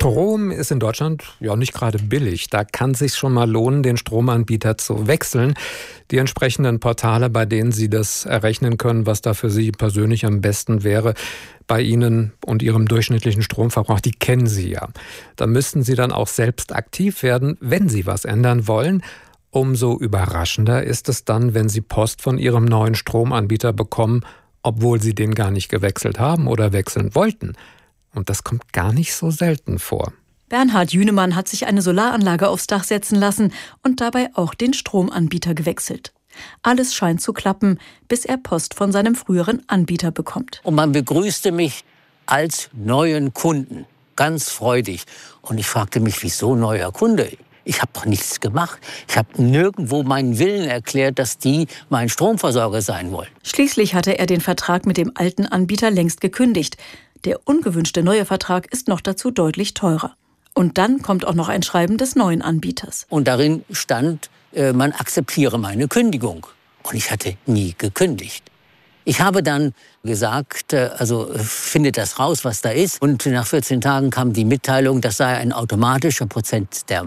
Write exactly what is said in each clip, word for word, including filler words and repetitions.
Strom ist in Deutschland ja nicht gerade billig. Da kann es sich schon mal lohnen, den Stromanbieter zu wechseln. Die entsprechenden Portale, bei denen Sie das errechnen können, was da für Sie persönlich am besten wäre, bei Ihnen und Ihrem durchschnittlichen Stromverbrauch, die kennen Sie ja. Da müssten Sie dann auch selbst aktiv werden, wenn Sie was ändern wollen. Umso überraschender ist es dann, wenn Sie Post von Ihrem neuen Stromanbieter bekommen, obwohl Sie den gar nicht gewechselt haben oder wechseln wollten. Und das kommt gar nicht so selten vor. Bernhard Jünemann hat sich eine Solaranlage aufs Dach setzen lassen und dabei auch den Stromanbieter gewechselt. Alles scheint zu klappen, bis er Post von seinem früheren Anbieter bekommt. Und man begrüßte mich als neuen Kunden, ganz freudig. Und ich fragte mich, wieso neuer Kunde? Ich habe doch nichts gemacht. Ich habe nirgendwo meinen Willen erklärt, dass die mein Stromversorger sein wollen. Schließlich hatte er den Vertrag mit dem alten Anbieter längst gekündigt. Der ungewünschte neue Vertrag ist noch dazu deutlich teurer. Und dann kommt auch noch ein Schreiben des neuen Anbieters. Und darin stand, äh, man akzeptiere meine Kündigung. Und ich hatte nie gekündigt. Ich habe dann gesagt, äh, also äh, findet das raus, was da ist. Und nach vierzehn Tagen kam die Mitteilung, das sei ein automatischer Prozess der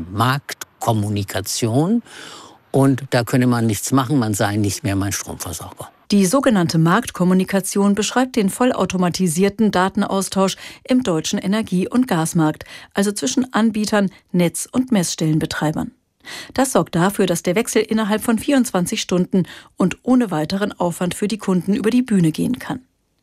Marktkommunikation. Und da könne man nichts machen, man sei nicht mehr mein Stromversorger. Die sogenannte Marktkommunikation beschreibt den vollautomatisierten Datenaustausch im deutschen Energie- und Gasmarkt, also zwischen Anbietern, Netz- und Messstellenbetreibern. Das sorgt dafür, dass der Wechsel innerhalb von vierundzwanzig Stunden und ohne weiteren Aufwand für die Kunden über die Bühne gehen kann.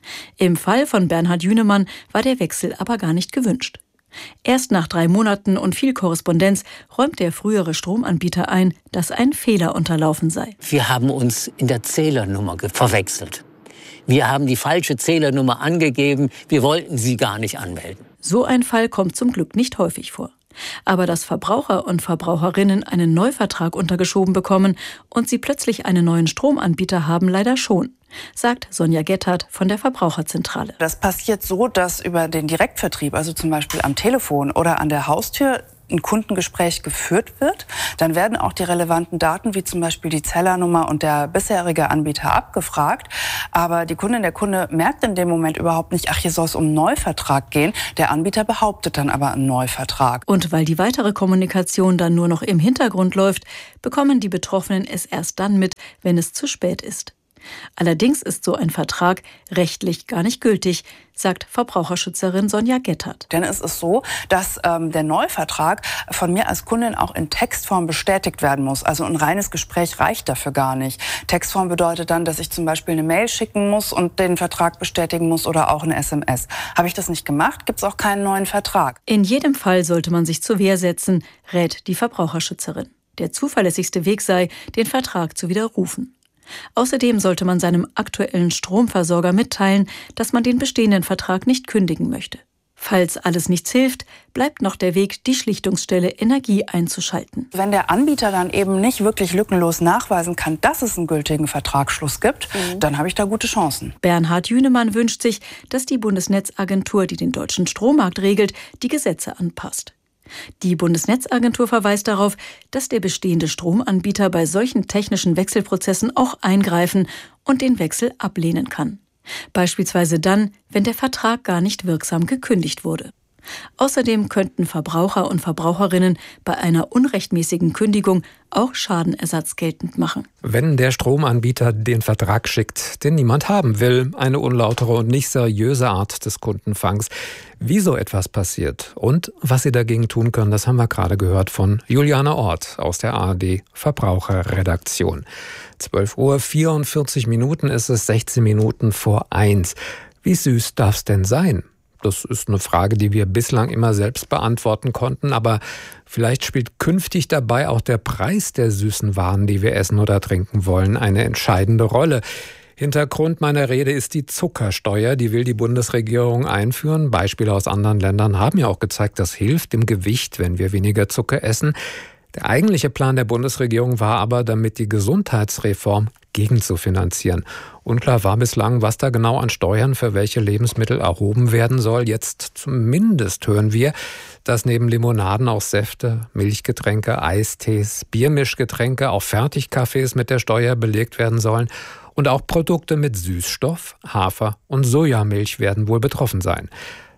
Im Fall von Bernhard Jünemann war der Wechsel aber gar nicht gewünscht. Erst nach drei Monaten und viel Korrespondenz räumt der frühere Stromanbieter ein, dass ein Fehler unterlaufen sei. Wir haben uns in der Zählernummer verwechselt. Wir haben die falsche Zählernummer angegeben. Wir wollten sie gar nicht anmelden. So ein Fall kommt zum Glück nicht häufig vor. Aber dass Verbraucher und Verbraucherinnen einen Neuvertrag untergeschoben bekommen und sie plötzlich einen neuen Stromanbieter haben, leider schon, sagt Sonja Gettert von der Verbraucherzentrale. Das passiert so, dass über den Direktvertrieb, also zum Beispiel am Telefon oder an der Haustür, ein Kundengespräch geführt wird. Dann werden auch die relevanten Daten, wie zum Beispiel die Zählernummer und der bisherige Anbieter, abgefragt. Aber die Kundin, der Kunde merkt in dem Moment überhaupt nicht, ach, hier soll es um einen Neuvertrag gehen. Der Anbieter behauptet dann aber einen Neuvertrag. Und weil die weitere Kommunikation dann nur noch im Hintergrund läuft, bekommen die Betroffenen es erst dann mit, wenn es zu spät ist. Allerdings ist so ein Vertrag rechtlich gar nicht gültig, sagt Verbraucherschützerin Sonja Gettert. Denn es ist so, dass ähm, der Neuvertrag von mir als Kundin auch in Textform bestätigt werden muss. Also ein reines Gespräch reicht dafür gar nicht. Textform bedeutet dann, dass ich zum Beispiel eine Mail schicken muss und den Vertrag bestätigen muss oder auch eine S M S. Habe ich das nicht gemacht, gibt es auch keinen neuen Vertrag. In jedem Fall sollte man sich zur Wehr setzen, rät die Verbraucherschützerin. Der zuverlässigste Weg sei, den Vertrag zu widerrufen. Außerdem sollte man seinem aktuellen Stromversorger mitteilen, dass man den bestehenden Vertrag nicht kündigen möchte. Falls alles nichts hilft, bleibt noch der Weg, die Schlichtungsstelle Energie einzuschalten. Wenn der Anbieter dann eben nicht wirklich lückenlos nachweisen kann, dass es einen gültigen Vertragsschluss gibt, mhm. dann habe ich da gute Chancen. Bernhard Jünemann wünscht sich, dass die Bundesnetzagentur, die den deutschen Strommarkt regelt, die Gesetze anpasst. Die Bundesnetzagentur verweist darauf, dass der bestehende Stromanbieter bei solchen technischen Wechselprozessen auch eingreifen und den Wechsel ablehnen kann. Beispielsweise dann, wenn der Vertrag gar nicht wirksam gekündigt wurde. Außerdem könnten Verbraucher und Verbraucherinnen bei einer unrechtmäßigen Kündigung auch Schadenersatz geltend machen. Wenn der Stromanbieter den Vertrag schickt, den niemand haben will, eine unlautere und nicht seriöse Art des Kundenfangs, wie so etwas passiert und was Sie dagegen tun können, das haben wir gerade gehört von Juliane Ort aus der A R D Verbraucherredaktion. zwölf Uhr vierundvierzig Minuten ist es, sechzehn Minuten vor eins. Wie süß darf es denn sein? Das ist eine Frage, die wir bislang immer selbst beantworten konnten. Aber vielleicht spielt künftig dabei auch der Preis der süßen Waren, die wir essen oder trinken wollen, eine entscheidende Rolle. Hintergrund meiner Rede ist die Zuckersteuer. Die will die Bundesregierung einführen. Beispiele aus anderen Ländern haben ja auch gezeigt, das hilft dem Gewicht, wenn wir weniger Zucker essen. Der eigentliche Plan der Bundesregierung war aber, damit die Gesundheitsreform gegenzufinanzieren. Unklar war bislang, was da genau an Steuern für welche Lebensmittel erhoben werden soll. Jetzt zumindest hören wir, dass neben Limonaden auch Säfte, Milchgetränke, Eistees, Biermischgetränke, auch Fertigkaffees mit der Steuer belegt werden sollen. Und auch Produkte mit Süßstoff, Hafer und Sojamilch werden wohl betroffen sein.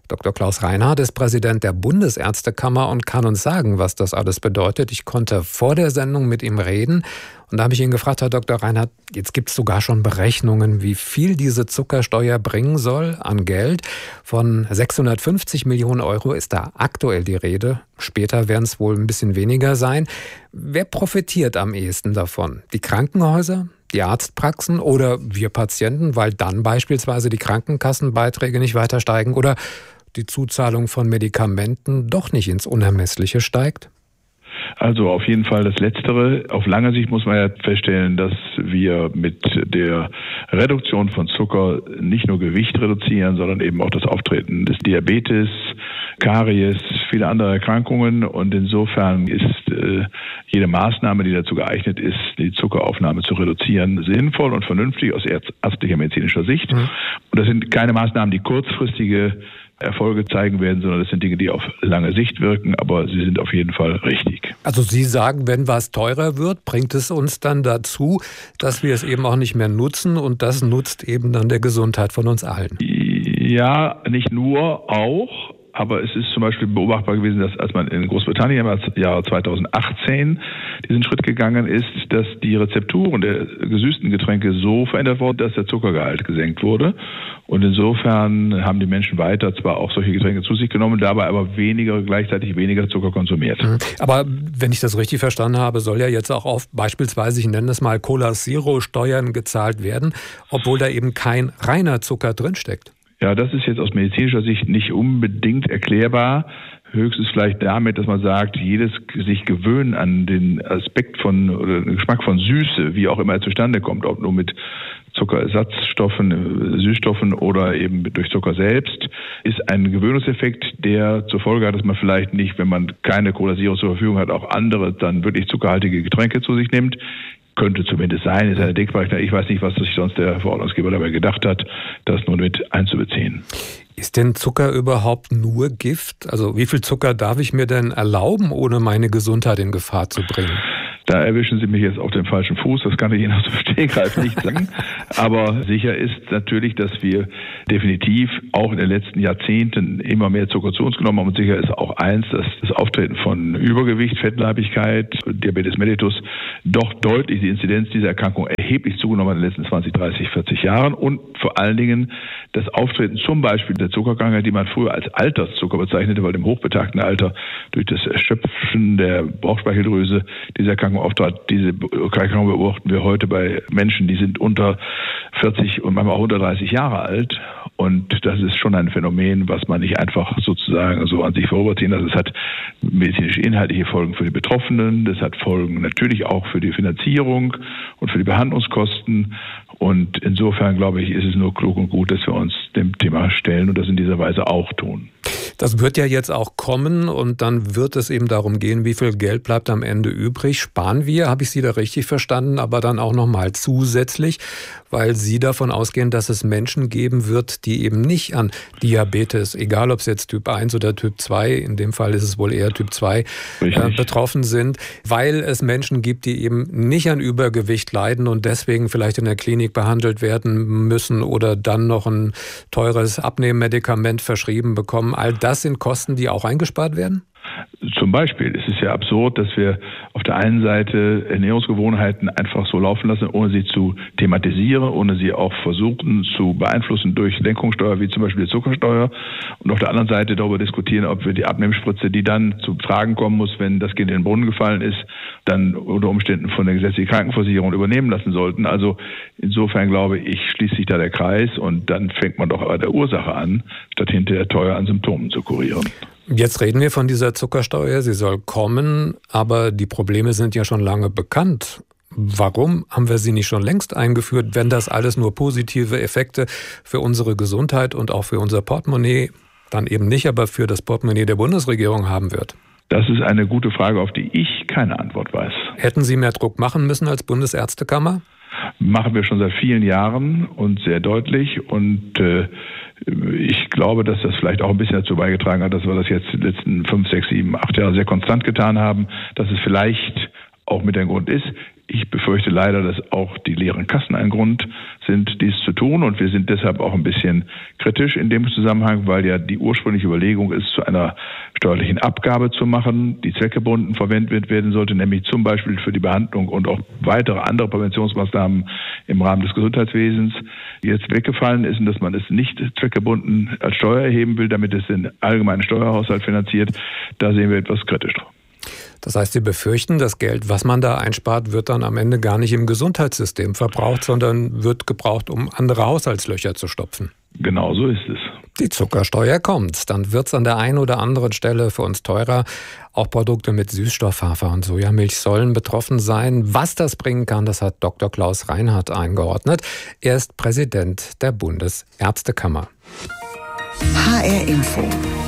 Doktor Klaus Reinhardt ist Präsident der Bundesärztekammer und kann uns sagen, was das alles bedeutet. Ich konnte vor der Sendung mit ihm reden und da habe ich ihn gefragt, Herr Doktor Reinhardt, jetzt gibt es sogar schon Berechnungen, wie viel diese Zuckersteuer bringen soll an Geld. Von sechshundertfünfzig Millionen Euro ist da aktuell die Rede. Später werden es wohl ein bisschen weniger sein. Wer profitiert am ehesten davon? Die Krankenhäuser? Die Arztpraxen oder wir Patienten, weil dann beispielsweise die Krankenkassenbeiträge nicht weiter steigen oder die Zuzahlung von Medikamenten doch nicht ins Unermessliche steigt? Also auf jeden Fall das Letztere. Auf lange Sicht muss man ja feststellen, dass wir mit der Reduktion von Zucker nicht nur Gewicht reduzieren, sondern eben auch das Auftreten des Diabetes, Karies, viele andere Erkrankungen. Und insofern ist äh, jede Maßnahme, die dazu geeignet ist, die Zuckeraufnahme zu reduzieren, sinnvoll und vernünftig aus ärztlicher medizinischer Sicht. Mhm. Und das sind keine Maßnahmen, die kurzfristige Erfolge zeigen werden, sondern das sind Dinge, die auf lange Sicht wirken, aber sie sind auf jeden Fall richtig. Also Sie sagen, wenn was teurer wird, bringt es uns dann dazu, dass wir es eben auch nicht mehr nutzen und das nutzt eben dann der Gesundheit von uns allen. Ja, nicht nur, auch. Aber es ist zum Beispiel beobachtbar gewesen, dass als man in Großbritannien im Jahr zweitausendachtzehn diesen Schritt gegangen ist, dass die Rezepturen der gesüßten Getränke so verändert wurden, dass der Zuckergehalt gesenkt wurde. Und insofern haben die Menschen weiter zwar auch solche Getränke zu sich genommen, dabei aber weniger, gleichzeitig weniger Zucker konsumiert. Aber wenn ich das richtig verstanden habe, soll ja jetzt auch auf beispielsweise, ich nenne es mal Cola Zero Steuern gezahlt werden, obwohl da eben kein reiner Zucker drinsteckt. Ja, das ist jetzt aus medizinischer Sicht nicht unbedingt erklärbar. Höchstens vielleicht damit, dass man sagt, jedes sich gewöhnen an den Aspekt von oder den Geschmack von Süße, wie auch immer er zustande kommt, ob nur mit Zuckerersatzstoffen, Süßstoffen oder eben durch Zucker selbst, ist ein Gewöhnungseffekt, der zur Folge hat, dass man vielleicht nicht, wenn man keine Cola Zero zur Verfügung hat, auch andere dann wirklich zuckerhaltige Getränke zu sich nimmt. Könnte zumindest sein, ist eine Denkbarkeit. Ich weiß nicht, was sich sonst der Verordnungsgeber dabei gedacht hat, das nun mit einzubeziehen. Ist denn Zucker überhaupt nur Gift? Also wie viel Zucker darf ich mir denn erlauben, ohne meine Gesundheit in Gefahr zu bringen? Da erwischen Sie mich jetzt auf dem falschen Fuß, das kann ich Ihnen aus dem Stegreif nicht sagen. Aber sicher ist natürlich, dass wir definitiv auch in den letzten Jahrzehnten immer mehr Zucker zu uns genommen haben. Und sicher ist auch eins, dass das Auftreten von Übergewicht, Fettleibigkeit, Diabetes mellitus doch deutlich die Inzidenz dieser Erkrankung erheblich zugenommen hat in den letzten zwanzig, dreißig, vierzig Jahren. Und vor allen Dingen das Auftreten zum Beispiel der Zuckerkrankheit, die man früher als Alterszucker bezeichnete, weil im hochbetagten Alter durch das Erschöpfen der Bauchspeicheldrüse diese Erkrankung auftrat. Diese Erkrankung beobachten wir heute bei Menschen, die sind unter vierzig und manchmal auch unter dreißig Jahre alt. Und das ist schon ein Phänomen, was man nicht einfach sozusagen so an sich vorüberziehen lässt. Es hat medizinisch inhaltliche Folgen für die Betroffenen, das hat Folgen natürlich auch für die Finanzierung und für die Behandlungskosten. Und insofern, glaube ich, ist es nur klug und gut, dass wir uns dem Thema stellen und das in dieser Weise auch tun. Das wird ja jetzt auch kommen und dann wird es eben darum gehen, wie viel Geld bleibt am Ende übrig. Sparen wir, habe ich Sie da richtig verstanden, aber dann auch nochmal zusätzlich, weil Sie davon ausgehen, dass es Menschen geben wird, die eben nicht an Diabetes, egal ob es jetzt Typ eins oder Typ zwei, in dem Fall ist es wohl eher Typ zwei, äh, betroffen sind, weil es Menschen gibt, die eben nicht an Übergewicht leiden und deswegen vielleicht in der Klinik behandelt werden müssen oder dann noch ein teures Abnehmmedikament verschrieben bekommen. All das sind Kosten, die auch eingespart werden? Zum Beispiel ist es ja absurd, dass wir auf der einen Seite Ernährungsgewohnheiten einfach so laufen lassen, ohne sie zu thematisieren, ohne sie auch versuchen zu beeinflussen durch Lenkungssteuer, wie zum Beispiel die Zuckersteuer. Und auf der anderen Seite darüber diskutieren, ob wir die Abnehmspritze, die dann zu Tragen kommen muss, wenn das Kind in den Brunnen gefallen ist, dann unter Umständen von der gesetzlichen Krankenversicherung übernehmen lassen sollten. Also insofern glaube ich, schließt sich da der Kreis und dann fängt man doch bei der Ursache an, statt hinterher teuer an Symptomen zu kurieren. Jetzt reden wir von dieser Zuckersteuer, sie soll kommen, aber die Probleme sind ja schon lange bekannt. Warum haben wir sie nicht schon längst eingeführt, wenn das alles nur positive Effekte für unsere Gesundheit und auch für unser Portemonnaie, dann eben nicht, aber für das Portemonnaie der Bundesregierung haben wird? Das ist eine gute Frage, auf die ich keine Antwort weiß. Hätten Sie mehr Druck machen müssen als Bundesärztekammer? Machen wir schon seit vielen Jahren und sehr deutlich und äh, ich glaube, dass das vielleicht auch ein bisschen dazu beigetragen hat, dass wir das jetzt die letzten fünf, sechs, sieben, acht Jahre sehr konstant getan haben, dass es vielleicht auch mit ein Grund ist. Ich befürchte leider, dass auch die leeren Kassen ein Grund sind, dies zu tun. Und wir sind deshalb auch ein bisschen kritisch in dem Zusammenhang, weil ja die ursprüngliche Überlegung ist, zu einer steuerlichen Abgabe zu machen, die zweckgebunden verwendet werden sollte, nämlich zum Beispiel für die Behandlung und auch weitere andere Präventionsmaßnahmen im Rahmen des Gesundheitswesens, jetzt weggefallen ist und dass man es nicht zweckgebunden als Steuer erheben will, damit es den allgemeinen Steuerhaushalt finanziert. Da sehen wir etwas kritisch drauf. Das heißt, Sie befürchten, das Geld, was man da einspart, wird dann am Ende gar nicht im Gesundheitssystem verbraucht, sondern wird gebraucht, um andere Haushaltslöcher zu stopfen. Genau so ist es. Die Zuckersteuer kommt. Dann wird es an der einen oder anderen Stelle für uns teurer. Auch Produkte mit Süßstoff, Hafer und Sojamilch sollen betroffen sein. Was das bringen kann, das hat Doktor Klaus Reinhardt eingeordnet. Er ist Präsident der Bundesärztekammer. H R Info.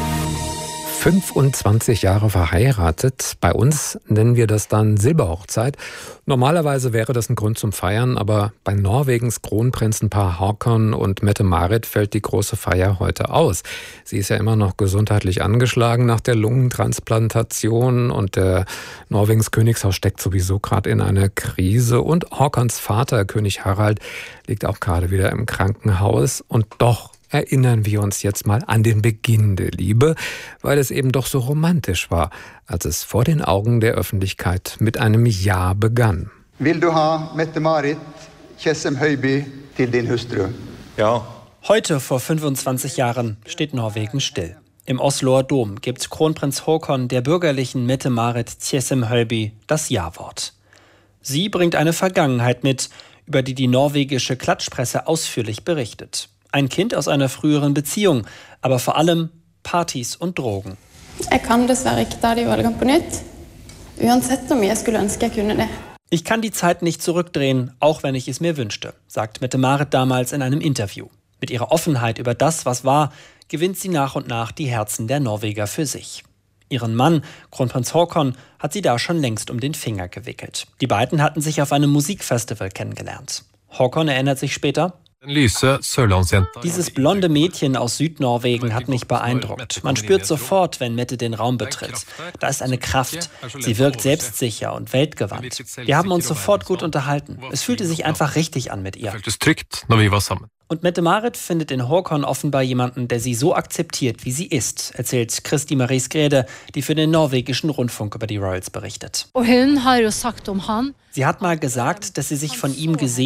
fünfundzwanzig Jahre verheiratet. Bei uns nennen wir das dann Silberhochzeit. Normalerweise wäre das ein Grund zum Feiern, aber bei Norwegens Kronprinzenpaar Håkon und Mette-Marit fällt die große Feier heute aus. Sie ist ja immer noch gesundheitlich angeschlagen nach der Lungentransplantation und der Norwegens Königshaus steckt sowieso gerade in einer Krise und Håkons Vater, König Harald, liegt auch gerade wieder im Krankenhaus und doch erinnern wir uns jetzt mal an den Beginn der Liebe, weil es eben doch so romantisch war, als es vor den Augen der Öffentlichkeit mit einem Ja begann. Will du ha Mette-Marit Tjessem-Høiby til din hustru? Ja. Heute vor fünfundzwanzig Jahren steht Norwegen still. Im Osloer Dom gibt Kronprinz Håkon der bürgerlichen Mette-Marit Tjessem-Høiby das Ja-Wort. Sie bringt eine Vergangenheit mit, über die die norwegische Klatschpresse ausführlich berichtet. Ein Kind aus einer früheren Beziehung, aber vor allem Partys und Drogen. Ich kann dessverre ikke ta de valgene på nytt, uansett om jeg skulle ønske jeg kunne det. Ich kann die Zeit nicht zurückdrehen, auch wenn ich es mir wünschte, sagt Mette-Marit damals in einem Interview. Mit ihrer Offenheit über das, was war, gewinnt sie nach und nach die Herzen der Norweger für sich. Ihren Mann, Kronprinz Håkon, hat sie da schon längst um den Finger gewickelt. Die beiden hatten sich auf einem Musikfestival kennengelernt. Håkon erinnert sich später: Dieses blonde Mädchen aus Südnorwegen hat mich beeindruckt. Man spürt sofort, wenn Mette den Raum betritt. Da ist eine Kraft. Sie wirkt selbstsicher und weltgewandt. Wir haben uns sofort gut unterhalten. Es fühlte sich einfach richtig an mit ihr. Und Mette-Marit findet in Håkon offenbar jemanden, der sie so akzeptiert, wie sie ist, erzählt Kristi Marie Skrede, die für den norwegischen Rundfunk über die Royals berichtet. Sie hat mal gesagt, dass sie sich von ihm gesehen